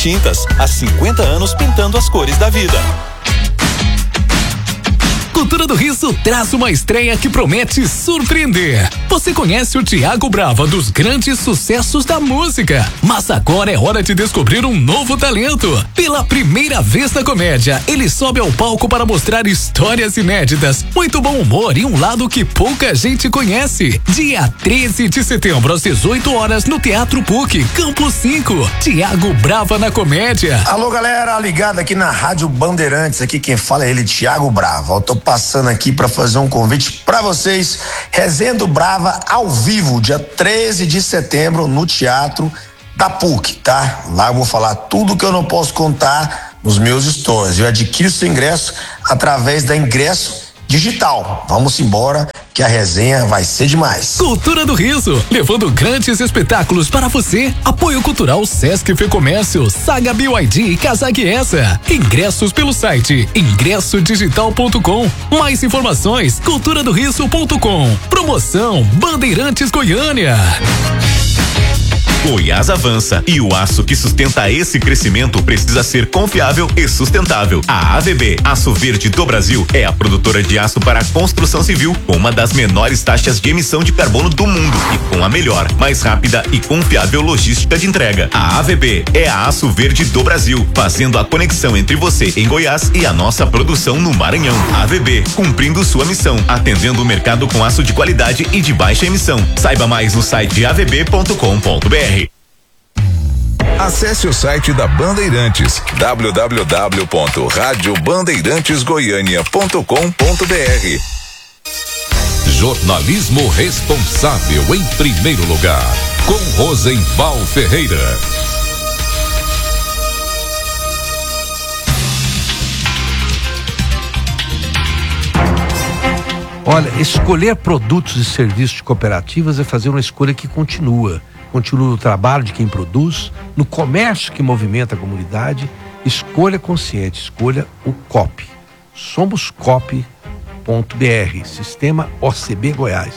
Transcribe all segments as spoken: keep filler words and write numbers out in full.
Tintas, há cinquenta anos pintando as cores da vida. Cultura do Riso traz uma estreia que promete surpreender. Você conhece o Thiago Brava dos grandes sucessos da música, mas agora é hora de descobrir um novo talento. Pela primeira vez na comédia, ele sobe ao palco para mostrar histórias inéditas, muito bom humor e um lado que pouca gente conhece. Dia treze de setembro às dezoito horas no Teatro P U C, Campo cinco. Thiago Brava na comédia. Alô, galera, ligado aqui na Rádio Bandeirantes, aqui quem fala é ele, Thiago Brava. Eu tô passando aqui para fazer um convite para vocês. Resenha do Brava ao vivo, dia treze de setembro no Teatro da P U C, tá? Lá eu vou falar tudo que eu não posso contar nos meus stories. Eu adquiro seu ingresso através da Ingresso Digital. Vamos embora que a resenha vai ser demais. Cultura do Riso, levando grandes espetáculos para você. Apoio Cultural Sesc Fecomércio, Saga B Y D e Casag Essa. Ingressos pelo site ingresso digital ponto com. Mais informações, cultura do riso ponto com. Promoção Bandeirantes Goiânia. Goiás avança e o aço que sustenta esse crescimento precisa ser confiável e sustentável. A A V B, Aço Verde do Brasil, é a produtora de aço para a construção civil com uma das menores taxas de emissão de carbono do mundo e com a melhor, mais rápida e confiável logística de entrega. A A V B é a Aço Verde do Brasil, fazendo a conexão entre você em Goiás e a nossa produção no Maranhão. A V B, cumprindo sua missão, atendendo o mercado com aço de qualidade e de baixa emissão. Saiba mais no site a v b ponto com ponto b r. Acesse o site da Bandeirantes, w w w ponto rádio bandeirantes goiânia ponto com ponto b r. Jornalismo responsável em primeiro lugar, com Rosenval Ferreira. Olha, escolher produtos e serviços de cooperativas é fazer uma escolha que continua. Continua no trabalho de quem produz, no comércio que movimenta a comunidade. Escolha consciente, escolha o C O P. Somos cop ponto b r, Sistema O C B Goiás.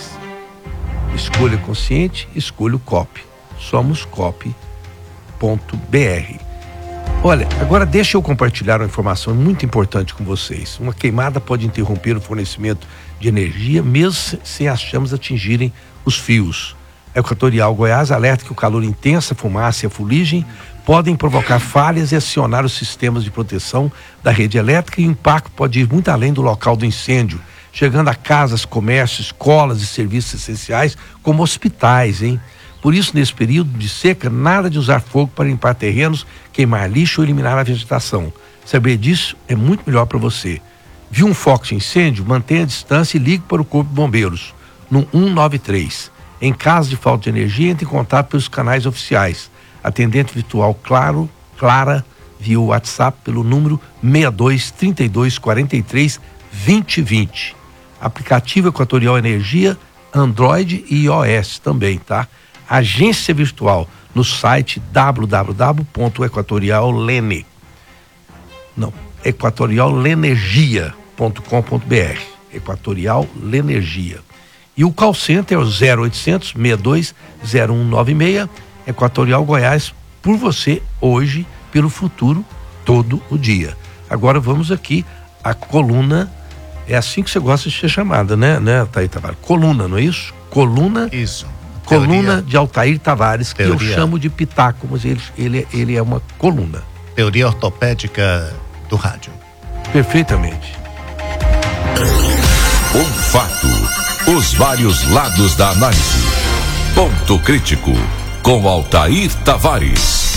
Escolha consciente, escolha o C O P. Somos cop ponto b r. Olha, agora deixa eu compartilhar uma informação muito importante com vocês. Uma queimada pode interromper o fornecimento de energia, mesmo sem as chamas atingirem os fios. A Equatorial Goiás alerta que o calor intenso, a fumaça e a fuligem podem provocar falhas e acionar os sistemas de proteção da rede elétrica, e o impacto pode ir muito além do local do incêndio, chegando a casas, comércios, escolas e serviços essenciais, como hospitais, hein? Por isso, nesse período de seca, nada de usar fogo para limpar terrenos, queimar lixo ou eliminar a vegetação. Saber disso é muito melhor para você. Viu um foco de incêndio? Mantenha a distância e ligue para o Corpo de Bombeiros, no um nove três. Em caso de falta de energia, entre em contato pelos canais oficiais. Atendente virtual Claro, Clara, via WhatsApp pelo número seis dois, trinta e dois, quarenta e três, vinte e vinte. Aplicativo Equatorial Energia, Android e iOS também, tá? Agência virtual no site w w w ponto equatorial lene. Não, equatorial lenergia ponto com ponto b r. Equatorial Lenergia. E o call center é o zero oitocentos, sessenta e dois, zero um nove seis, Equatorial Goiás, por você, hoje, pelo futuro, todo o dia. Agora vamos aqui, a coluna, é assim que você gosta de ser chamada, né, né, Altair Tavares? Coluna, não é isso? Coluna. Isso. Coluna Teoria. de Altair Tavares, que Teoria. eu chamo de pitaco, mas ele, ele, ele é uma coluna. Teoria ortopédica do rádio. Perfeitamente. Um fato. Os vários lados da análise. Ponto crítico com Altair Tavares.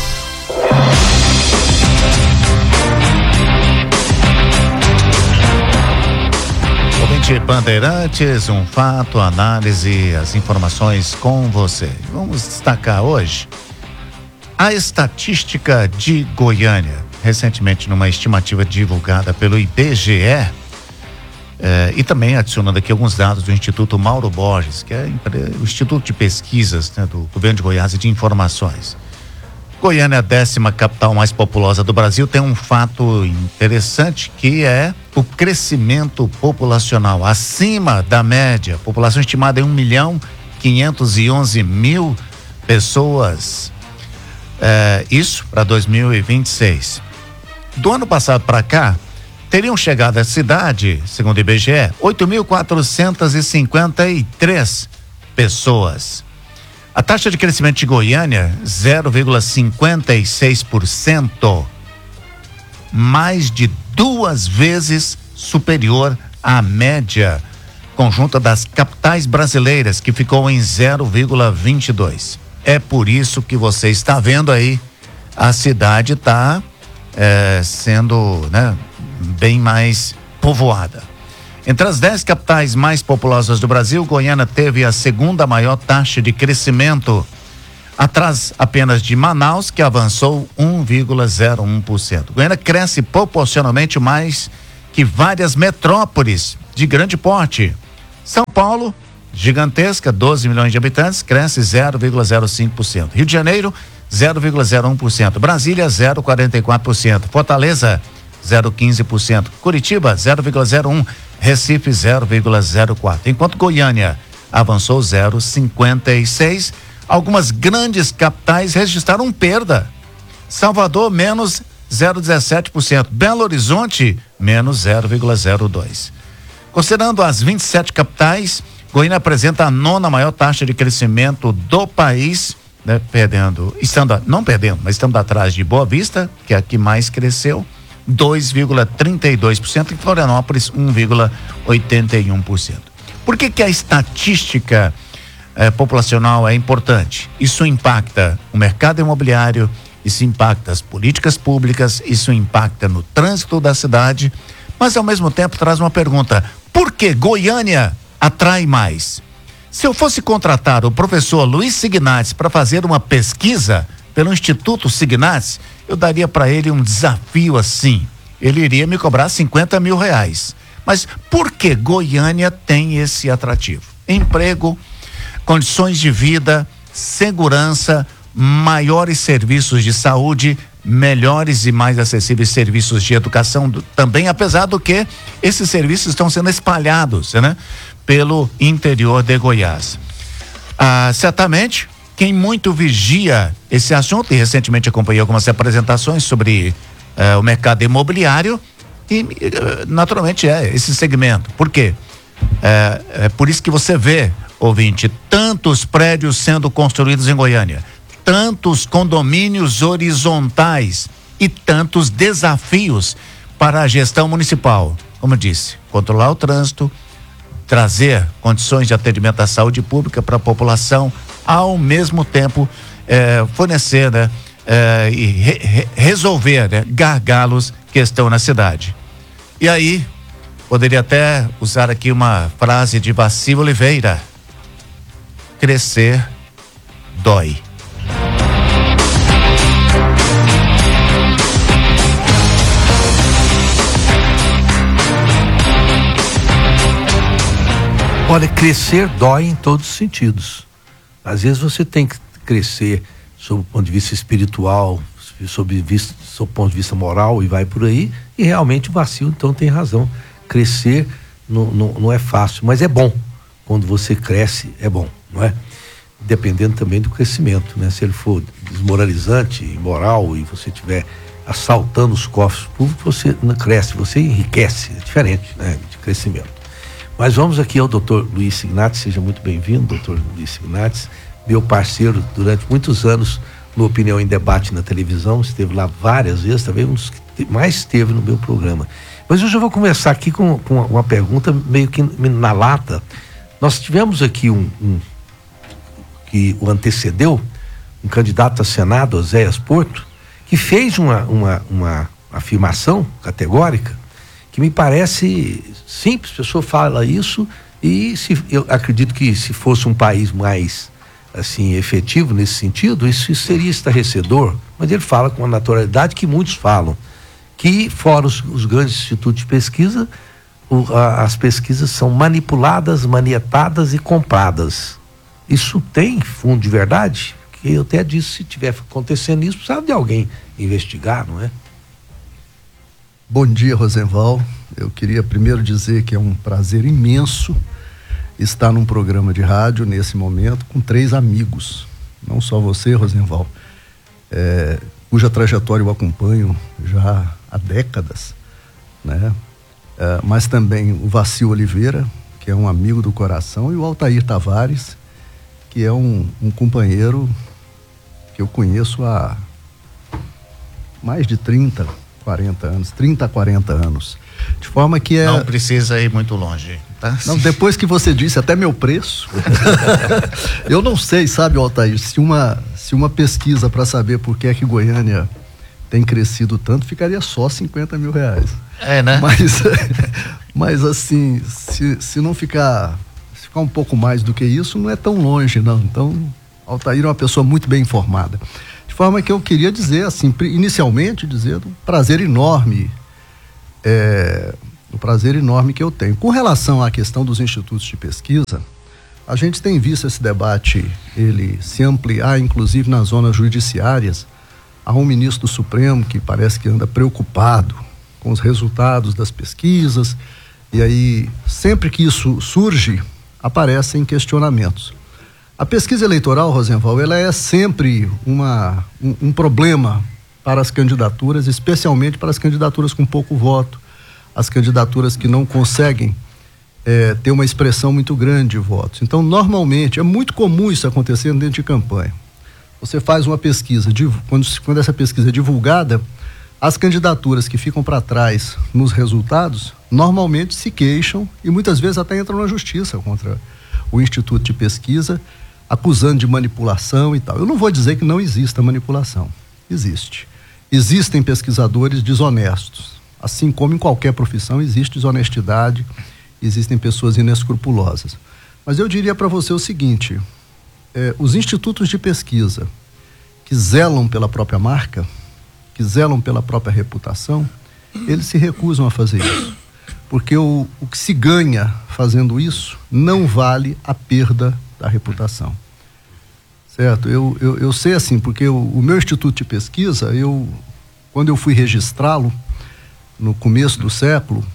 Ouvinte Bandeirantes, um fato, análise, as informações com você. Vamos destacar hoje a estatística de Goiânia. Recentemente, numa estimativa divulgada pelo I B G E, Eh, e também adicionando aqui alguns dados do Instituto Mauro Borges, que é o Instituto de Pesquisas, né, do Governo de Goiás e de Informações. Goiânia, a décima capital mais populosa do Brasil, tem um fato interessante, que é o crescimento populacional acima da média. População estimada em um milhão quinhentos e onze mil pessoas. É, isso para dois mil e vinte e seis. Do ano passado para cá, teriam chegado à cidade, segundo o I B G E, oito mil quatrocentas e cinquenta e três pessoas. A taxa de crescimento de Goiânia, zero vírgula cinquenta e seis por cento, mais de duas vezes superior à média conjunta das capitais brasileiras, que ficou em zero vírgula vinte e dois. É por isso que você está vendo aí, a cidade está é, sendo, né, bem mais povoada. Entre as dez capitais mais populosas do Brasil, Goiânia teve a segunda maior taxa de crescimento, atrás apenas de Manaus, que avançou um vírgula zero um por cento. Goiânia cresce proporcionalmente mais que várias metrópoles de grande porte. São Paulo, gigantesca, doze milhões de habitantes, cresce zero vírgula zero cinco por cento. Rio de Janeiro, zero vírgula zero um por cento. Brasília, zero vírgula quarenta e quatro por cento. Fortaleza, zero vírgula quinze por cento. Curitiba, zero vírgula zero um por cento. Recife, zero vírgula zero quatro por cento. Enquanto Goiânia avançou zero vírgula cinquenta e seis por cento. Algumas grandes capitais registraram perda. Salvador, menos zero vírgula dezessete por cento. Belo Horizonte, menos zero vírgula zero dois por cento. Considerando as vinte e sete capitais, Goiânia apresenta a nona maior taxa de crescimento do país, né, perdendo, estando, não perdendo, mas estando atrás de Boa Vista, que é a que mais cresceu, dois vírgula trinta e dois por cento, e Florianópolis, um vírgula oitenta e um por cento. Por que que a estatística eh, populacional é importante? Isso impacta o mercado imobiliário, isso impacta as políticas públicas, isso impacta no trânsito da cidade, mas ao mesmo tempo traz uma pergunta: por que Goiânia atrai mais? Se eu fosse contratar o professor Luiz Signates para fazer uma pesquisa pelo Instituto Signates, eu daria para ele um desafio assim. Ele iria me cobrar cinquenta mil reais. Mas por que Goiânia tem esse atrativo? Emprego, condições de vida, segurança, maiores serviços de saúde, melhores e mais acessíveis serviços de educação do, também, apesar do que esses serviços estão sendo espalhados, né, pelo interior de Goiás. Ah, certamente, quem muito vigia esse assunto, e recentemente acompanhei algumas apresentações sobre eh, o mercado imobiliário, e naturalmente é esse segmento. Por quê? É, é por isso que você vê, ouvinte, tantos prédios sendo construídos em Goiânia, tantos condomínios horizontais e tantos desafios para a gestão municipal. Como eu disse, controlar o trânsito, trazer condições de atendimento à saúde pública para a população, ao mesmo tempo eh, fornecer, né, eh, e re, re, resolver, né, gargalos que estão na cidade. E aí, poderia até usar aqui uma frase de Vacilo Oliveira: crescer dói. Olha, crescer dói em todos os sentidos. Às vezes você tem que crescer sob o ponto de vista espiritual, sob, vista, sob o ponto de vista moral, e vai por aí, e realmente o vacilo então tem razão. Crescer não, não, não é fácil, mas é bom. Quando você cresce, é bom, não é? Dependendo também do crescimento, né? Se ele for desmoralizante, imoral, e você estiver assaltando os cofres públicos, você não cresce, você enriquece. É diferente, né, de crescimento. Mas vamos aqui ao doutor Luiz Signates. Seja muito bem-vindo, doutor Luiz Signates, meu parceiro durante muitos anos no Opinião em Debate na televisão, esteve lá várias vezes, também um dos que mais esteve no meu programa. Mas eu já vou começar aqui com, com uma pergunta meio que na lata. Nós tivemos aqui um, um que o antecedeu, um candidato a Senado, Oséias Porto, que fez uma, uma, uma afirmação categórica que me parece simples. A pessoa fala isso e se, eu acredito que se fosse um país mais assim efetivo nesse sentido, isso seria estarrecedor, mas ele fala com uma naturalidade que muitos falam, que fora os, os grandes institutos de pesquisa, o, a, as pesquisas são manipuladas, manietadas e compradas. Isso tem fundo de verdade? Que eu até disse, se tiver acontecendo isso, precisava de alguém investigar, não é? Bom dia, Rosenval. Eu queria primeiro dizer que é um prazer imenso estar num programa de rádio nesse momento com três amigos. Não só você, Rosenval. é, cuja trajetória eu acompanho já há décadas, né? É, mas também o Vacil Oliveira, que é um amigo do coração, e o Altair Tavares, que é um, um companheiro que eu conheço há mais de trinta, quarenta anos, trinta a quarenta anos. De forma que é... Não precisa ir muito longe, tá? Não, depois que você disse até meu preço, eu não sei, sabe, Altair, se uma, se uma pesquisa para saber por que é que Goiânia tem crescido tanto, ficaria só cinquenta mil reais. É, né? Mas, mas assim, se, se não ficar, se ficar um pouco mais do que isso, não é tão longe, não. Então, Altair é uma pessoa muito bem informada. De forma que eu queria dizer, assim, inicialmente, dizer um prazer enorme, é, um prazer enorme que eu tenho. Com relação à questão dos institutos de pesquisa, a gente tem visto esse debate, ele se ampliar, inclusive nas zonas judiciárias. Há um ministro do Supremo que parece que anda preocupado com os resultados das pesquisas, e aí, sempre que isso surge, aparecem questionamentos. A pesquisa eleitoral, Rosenval, ela é sempre uma, um, um problema para as candidaturas, especialmente para as candidaturas com pouco voto, as candidaturas que não conseguem é, ter uma expressão muito grande de votos. Então, normalmente, é muito comum isso acontecer dentro de campanha. Você faz uma pesquisa, quando, quando essa pesquisa é divulgada, as candidaturas que ficam para trás nos resultados, normalmente se queixam e muitas vezes até entram na justiça contra o Instituto de Pesquisa, acusando de manipulação e tal. Eu não vou dizer que não exista manipulação. Existe. Existem pesquisadores desonestos. Assim como em qualquer profissão existe desonestidade, existem pessoas inescrupulosas. Mas eu diria para você o seguinte, eh, os institutos de pesquisa que zelam pela própria marca, que zelam pela própria reputação, eles se recusam a fazer isso. Porque o, o que se ganha fazendo isso não vale a perda da reputação. Certo? Eu, eu, eu sei assim, porque o, o meu instituto de pesquisa, eu, quando eu fui registrá-lo, no começo do século,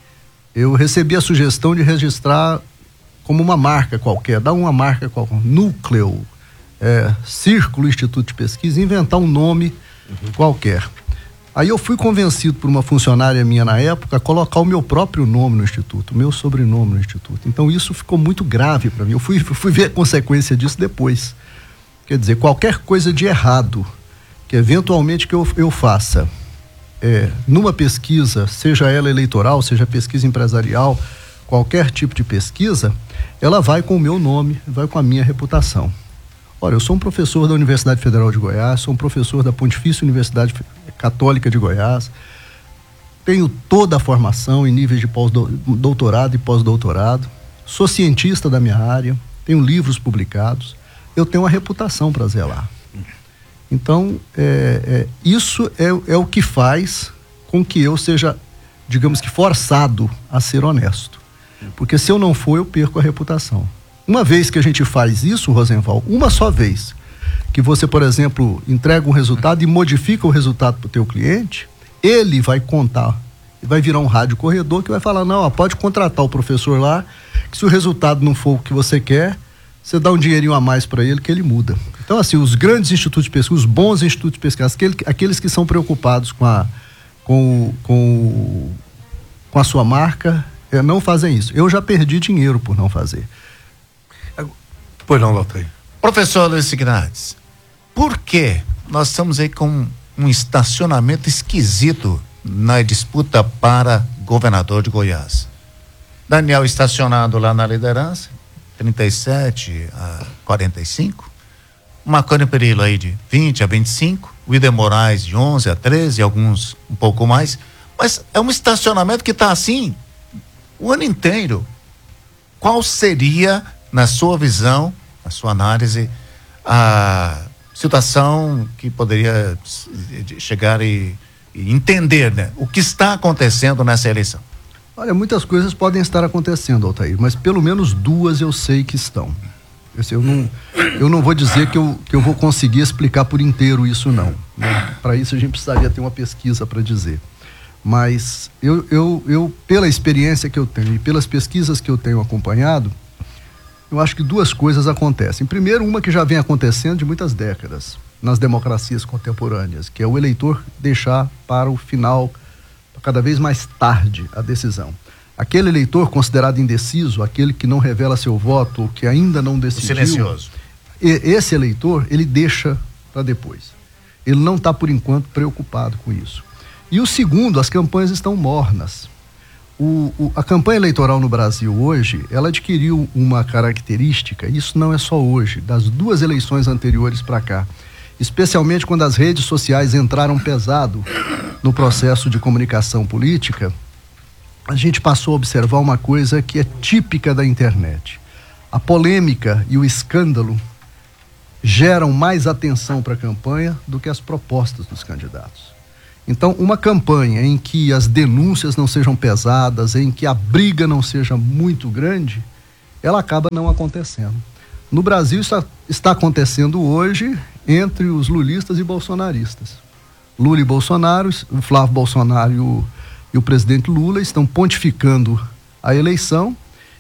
eu recebi a sugestão de registrar como uma marca qualquer, dar uma marca qualquer, núcleo, é, Círculo Instituto de Pesquisa, inventar um nome uhum. qualquer. Aí eu fui convencido por uma funcionária minha na época a colocar o meu próprio nome no instituto, o meu sobrenome no instituto. Então isso ficou muito grave para mim. Eu fui, fui ver a consequência disso depois. Quer dizer, qualquer coisa de errado que eventualmente que eu, eu faça é, numa pesquisa, seja ela eleitoral, seja pesquisa empresarial, qualquer tipo de pesquisa, ela vai com o meu nome, vai com a minha reputação. Ora, eu sou um professor da Universidade Federal de Goiás, sou um professor da Pontifícia Universidade Católica de Goiás, tenho toda a formação em níveis de pós-doutorado e pós-doutorado, sou cientista da minha área, tenho livros publicados, eu tenho uma reputação para zelar. Então, é, é, isso é, é o que faz com que eu seja, digamos que, forçado a ser honesto. Porque se eu não for, eu perco a reputação. Uma vez que a gente faz isso, Rosenval, uma só vez, que você, por exemplo, entrega um resultado e modifica o resultado para o teu cliente, ele vai contar, vai virar um rádio corredor que vai falar, não, ó, pode contratar o professor lá, que se o resultado não for o que você quer, você dá um dinheirinho a mais para ele que ele muda. Então, assim, os grandes institutos de pesquisa, os bons institutos de pesquisa, aqueles, aqueles que são preocupados com a, com, com, com a sua marca, é, não fazem isso. Eu já perdi dinheiro por não fazer. Pois não, Altair. Professor Luiz Signades, por que nós estamos aí com um estacionamento esquisito na disputa para governador de Goiás? Daniel estacionado lá na liderança, trinta e sete a quarenta e cinco, Marconi Perillo aí de vinte a vinte e cinco, o Wilder Moraes de onze a treze, alguns um pouco mais, mas é um estacionamento que está assim o ano inteiro. Qual seria, na sua visão, na sua análise, a situação que poderia chegar e, e entender, né, o que está acontecendo nessa eleição? Olha, muitas coisas podem estar acontecendo, Altair, mas pelo menos duas eu sei que estão. Eu não, eu não vou dizer que eu, que eu vou conseguir explicar por inteiro isso, não. Né? Para isso a gente precisaria ter uma pesquisa para dizer. Mas eu, eu, eu, pela experiência que eu tenho e pelas pesquisas que eu tenho acompanhado, eu acho que duas coisas acontecem. Primeiro, uma que já vem acontecendo de muitas décadas. nas democracias contemporâneas, que é o eleitor deixar para o final, cada vez mais tarde, a decisão. Aquele eleitor considerado indeciso, aquele que não revela seu voto, ou que ainda não decidiu... O silencioso. Esse eleitor, ele deixa para depois. Ele não está, por enquanto, preocupado com isso. E o segundo, as campanhas estão mornas. O, o, a campanha eleitoral no Brasil hoje, ela adquiriu uma característica, isso não é só hoje, das duas eleições anteriores para cá, especialmente quando as redes sociais entraram pesado no processo de comunicação política, a gente passou a observar uma coisa que é típica da internet. A polêmica e o escândalo geram mais atenção para a campanha do que as propostas dos candidatos. Então, uma campanha em que as denúncias não sejam pesadas, em que a briga não seja muito grande, ela acaba não acontecendo. No Brasil, isso está acontecendo hoje entre os lulistas e bolsonaristas. Lula e Bolsonaro, o Flávio Bolsonaro e o, e o presidente Lula estão pontificando a eleição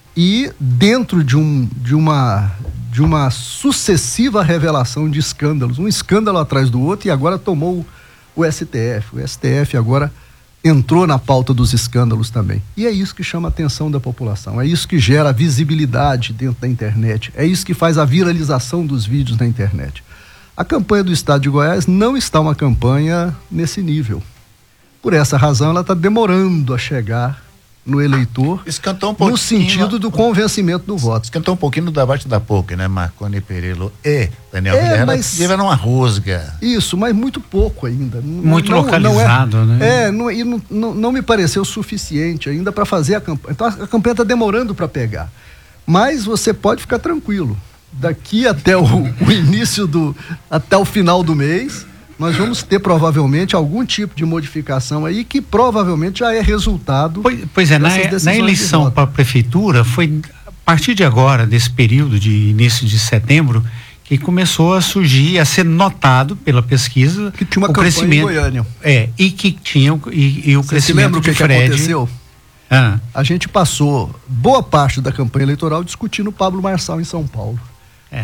e dentro de, um, de, uma, de uma sucessiva revelação de escândalos, um escândalo atrás do outro, e agora tomou o S T F. O S T F agora entrou na pauta dos escândalos também. E é isso que chama a atenção da população, é isso que gera visibilidade dentro da internet, é isso que faz a viralização dos vídeos na internet. A campanha do Estado de Goiás não está uma campanha nesse nível. Por essa razão, ela está demorando a chegar no eleitor, Escantou um pouquinho, no sentido do convencimento do voto. Escantou um pouquinho no debate da P U C, né? Marconi Perillo e Daniel É, Vilela mas- tiveram uma rusga. Isso, mas muito pouco ainda. N- Muito localizado, não é, né? É, não, e não, não, não me pareceu suficiente ainda para fazer a campanha. Então a, a campanha está demorando para pegar. Mas você pode ficar tranquilo. Daqui até o, o início do. até o final do mês, nós vamos ter provavelmente algum tipo de modificação aí que provavelmente já é resultado. Pois, pois é, na, dessas decisões na de eleição voto. para a prefeitura, foi a partir de agora, desse período de início de setembro, que começou a surgir, a ser notado pela pesquisa, Que tinha uma o campanha em crescimento. Goiânia. É, e que tinha o- e, e o Você se crescimento lembra o que, de que Fred. aconteceu? Ah, A gente passou boa parte da campanha eleitoral discutindo o Pablo Marçal em São Paulo. é.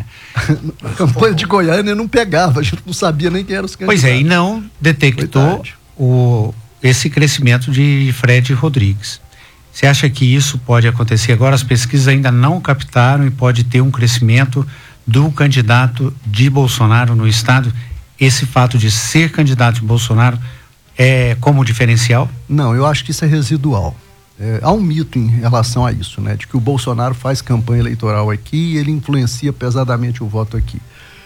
A campanha de Goiânia não pegava, a gente não sabia nem quem eram os candidatos. Pois é, e não Foi detectou tarde. o, esse crescimento de Fred Rodrigues. Você acha que isso pode acontecer agora? As pesquisas ainda não captaram e pode ter um crescimento do candidato de Bolsonaro no estado? Esse fato de ser candidato de Bolsonaro é como diferencial? Não, eu acho que isso é residual. É, há um mito em relação a isso, né? De que o Bolsonaro faz campanha eleitoral aqui e ele influencia pesadamente o voto aqui.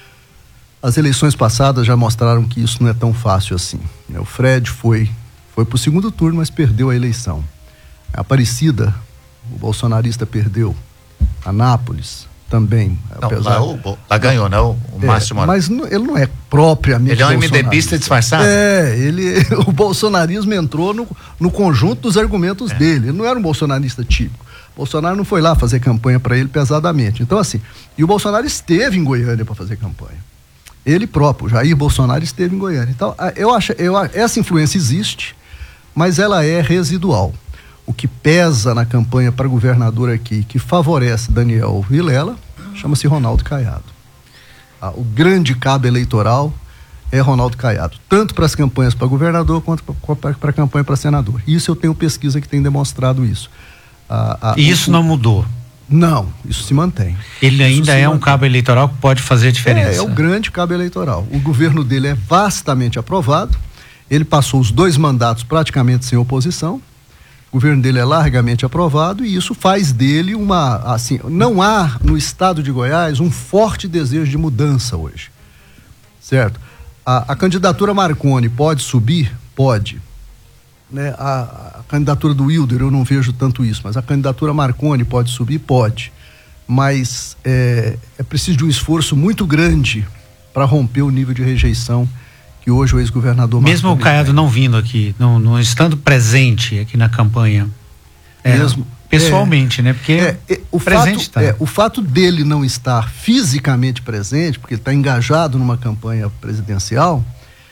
As eleições passadas já mostraram que isso não é tão fácil assim, né? O Fred foi, foi para o segundo turno, mas perdeu a eleição. A Aparecida, o bolsonarista, perdeu. Anápolis também. Não, apesar... lá, o, lá ganhou, né? O, o É, Márcio Moraes. mas não- ele não é propriamente Ele é um bolsonarista. MDBista disfarçado? É, ele, o bolsonarismo entrou no, no conjunto dos argumentos dele. Ele não era um bolsonarista típico. Bolsonaro não foi lá fazer campanha para ele pesadamente. Então, assim, e o Bolsonaro esteve em Goiânia para fazer campanha. Ele próprio, Jair Bolsonaro, esteve em Goiânia. Então, a- eu acho, eu, a- essa influência existe, mas ela é residual. O que pesa na campanha para governador aqui, que favorece Daniel Vilela, chama-se Ronaldo Caiado. Ah, o grande cabo eleitoral é Ronaldo Caiado, tanto para as campanhas para governador quanto para a campanha para senador. Isso eu tenho pesquisa que tem demonstrado isso. Ah, ah, E isso o- não mudou. Não, isso se mantém. Ele Isso ainda se é um mantém. cabo eleitoral que pode fazer a diferença. É, é o grande cabo eleitoral. O governo dele é vastamente aprovado. Ele passou os dois mandatos praticamente sem oposição. O governo dele é largamente aprovado e isso faz dele uma, assim, não há no estado de Goiás um forte desejo de mudança hoje. Certo? A, a candidatura Marconi pode subir? Pode. Né? A, a candidatura do Wilder, eu não vejo tanto isso, mas a candidatura Marconi pode subir? Pode. Mas é, é preciso de um esforço muito grande para romper o nível de rejeição que hoje o ex-governador Mesmo o Marconi Caiado tem. não vindo aqui, não, não estando presente aqui na campanha. É, Mesmo, pessoalmente, né? Porque É, é, o, presente fato, tá. é, o fato dele não estar fisicamente presente, porque ele está engajado numa campanha presidencial,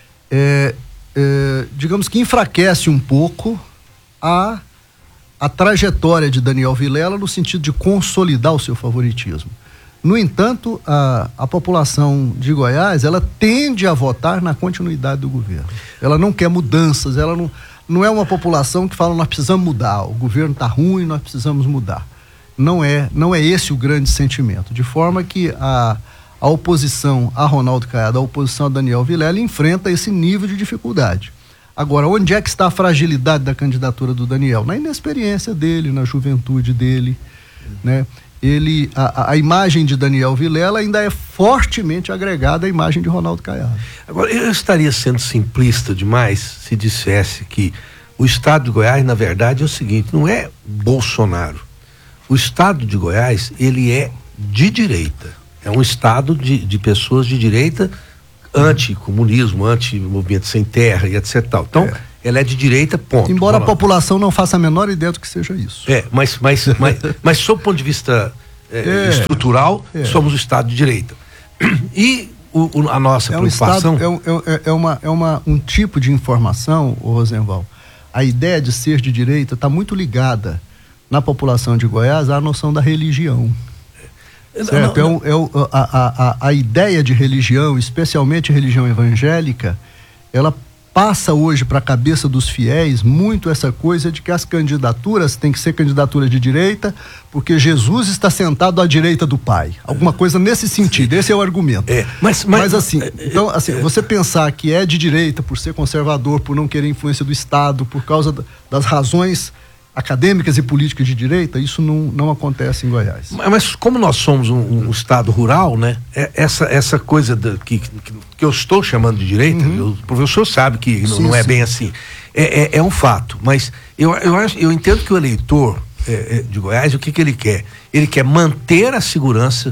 é, é, digamos que enfraquece um pouco a, a trajetória de Daniel Vilela no sentido de consolidar o seu favoritismo. No entanto, a, a população de Goiás, ela tende a votar na continuidade do governo. Ela não quer mudanças, ela não, não é uma população que fala, nós precisamos mudar, o governo está ruim, nós precisamos mudar. Não é, não é esse o grande sentimento. De forma que a, a oposição a Ronaldo Caiado, a oposição a Daniel Vilela, enfrenta esse nível de dificuldade. Agora, onde é que está a fragilidade da candidatura do Daniel? Na inexperiência dele, na juventude dele, né? Ele, a, a imagem de Daniel Vilela ainda é fortemente agregada à imagem de Ronaldo Caiado. Agora, eu estaria sendo simplista demais se dissesse que o estado de Goiás, na verdade, é o seguinte, não é Bolsonaro. O estado de Goiás, ele é de direita. É um estado de, de pessoas de direita, anti-comunismo, anti-movimento sem terra e etc. Então, é. ela é de direita, ponto. Embora a população não faça a menor ideia do que seja isso. É, mas, mas, mas, mas sob o ponto de vista é, é. estrutural, é. somos o estado de direita. E o, o, a nossa é um preocupação... Estado, é, é, é, uma, é uma, um tipo de informação, ô Rosenval, a ideia de ser de direita está muito ligada na população de Goiás à noção da religião. Certo? Não, não. É, o, é o, a, a, a ideia de religião, especialmente religião evangélica, ela passa hoje para a cabeça dos fiéis muito essa coisa de que as candidaturas têm que ser candidaturas de direita, porque Jesus está sentado à direita do Pai. Alguma coisa nesse sentido, esse é o argumento. É, mas, mas, mas assim, então, assim, você pensar que é de direita por ser conservador, por não querer influência do Estado, por causa das razões acadêmicas e políticas de direita, isso não, não acontece em Goiás. Mas, mas como nós somos um, um estado rural, né? É, essa, essa coisa da, que, que, que eu estou chamando de direita, uhum. o professor sabe que sim, não é sim. bem assim. É, é, é um fato, mas eu, eu, acho, eu entendo que o eleitor é, de Goiás, o que, que ele quer? Ele quer manter a segurança,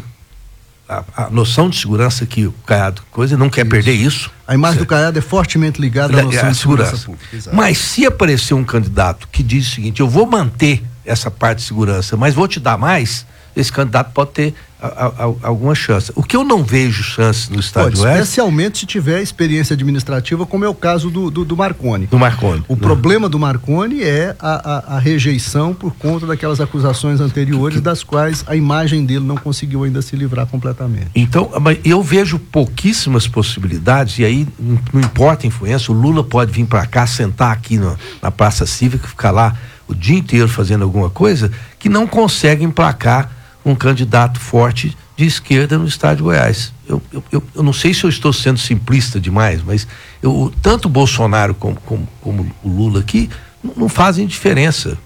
a, a noção de segurança que o Caiado coisa, não quer isso. perder isso. A imagem certo. do Caiado é fortemente ligada à noção a, a de segurança, segurança pública. Mas se aparecer um candidato que diz o seguinte, eu vou manter essa parte de segurança, mas vou te dar mais, esse candidato pode ter a, a, a, alguma chance. O que eu não vejo chance no estado pode, do Oeste... Especialmente se tiver experiência administrativa, como é o caso do, do, do Marconi. Do Marconi. O né? problema do Marconi é a, a, a rejeição por conta daquelas acusações anteriores, das quais a imagem dele não conseguiu ainda se livrar completamente. Então, eu vejo pouquíssimas possibilidades, e aí não importa a influência, o Lula pode vir para cá, sentar aqui no, na Praça Cívica, ficar lá o dia inteiro fazendo alguma coisa, que não consegue emplacar um candidato forte de esquerda no estado de Goiás. Eu, eu, eu, eu não sei se eu estou sendo simplista demais, mas eu, tanto o Bolsonaro como, como, como o Lula aqui não, não fazem diferença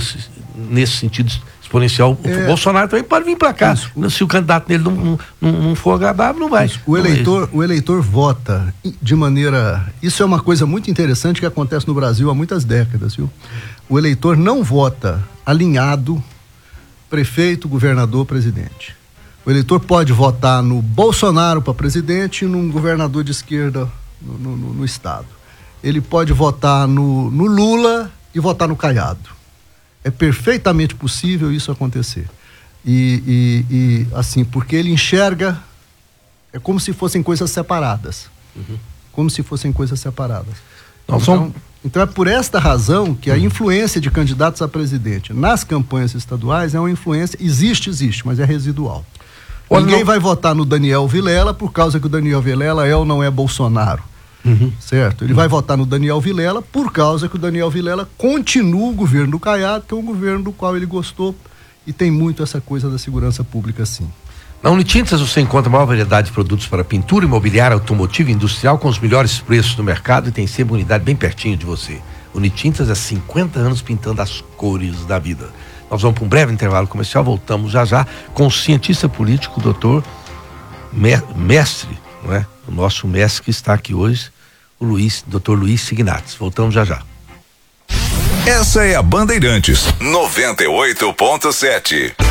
nesse sentido exponencial. É. O Bolsonaro também pode vir para cá. Isso. Se o candidato dele não, não, não for agradável, não vai. Isso. O, eleitor, o eleitor vota de maneira... Isso é uma coisa muito interessante que acontece no Brasil há muitas décadas, viu? O eleitor não vota alinhado prefeito, governador, presidente. O eleitor pode votar no Bolsonaro para presidente e num governador de esquerda no, no, no, no estado. Ele pode votar no, no Lula e votar no Caiado. É perfeitamente possível isso acontecer. E, e, e assim, porque ele enxerga, é como se fossem coisas separadas. Uhum. Como se fossem coisas separadas. Não, então, são... então é por esta razão que a influência de candidatos a presidente nas campanhas estaduais é uma influência, existe, existe, mas é residual. Ou Ninguém não... vai votar no Daniel Vilela por causa que o Daniel Vilela é ou não é Bolsonaro. Uhum. Certo? Ele uhum. vai votar no Daniel Vilela por causa que o Daniel Vilela continua o governo do Caiado, que é um governo do qual ele gostou, e tem muito essa coisa da segurança pública, sim. Na Unitintas você encontra a maior variedade de produtos para pintura, imobiliária, automotiva e industrial com os melhores preços do mercado e tem sempre uma unidade bem pertinho de você. Unitintas há cinquenta anos pintando as cores da vida. Nós vamos para um breve intervalo comercial, voltamos já já com o cientista político, o doutor Mestre, não é? O nosso mestre que está aqui hoje, o Luiz, doutor Luiz Signatis. Voltamos já já. Essa é a Bandeirantes noventa e oito ponto sete.